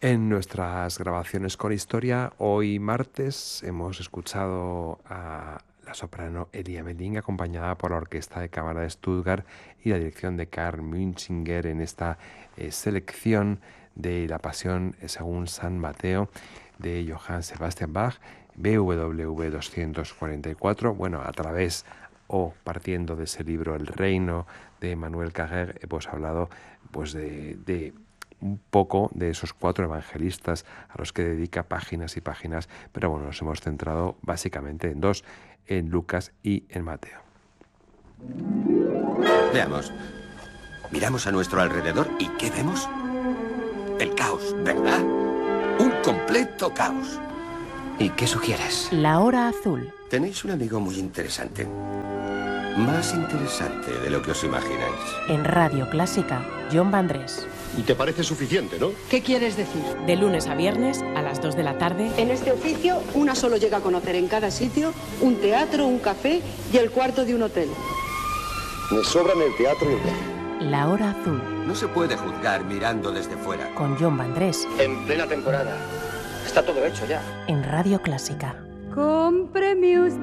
En nuestras grabaciones con historia, hoy martes hemos escuchado a la soprano Elia Melling, acompañada por la Orquesta de Cámara de Stuttgart y la dirección de Karl Münchinger en esta selección de la Pasión según San Mateo de Johann Sebastian Bach, BWV 244, bueno, a través o partiendo de ese libro El Reino de Manuel Carrer, hemos hablado pues de un poco de esos 4 evangelistas a los que dedica páginas y páginas, pero bueno, nos hemos centrado básicamente en 2, en Lucas y en Mateo. Veamos. Miramos a nuestro alrededor y ¿qué vemos? El caos, ¿verdad? Un completo caos. ¿Y qué sugieres? La hora azul. Tenéis un amigo muy interesante. Más interesante de lo que os imagináis. En Radio Clásica, John Vandrés. Y te parece suficiente, ¿no? ¿Qué quieres decir? De lunes a viernes a las 2 de la tarde. En este oficio, una solo llega a conocer en cada sitio un teatro, un café y el cuarto de un hotel. Me sobran el teatro y el café. La hora azul. No se puede juzgar mirando desde fuera. Con John Vandrés. En plena temporada. Está todo hecho ya. En Radio Clásica. Cómpreme usted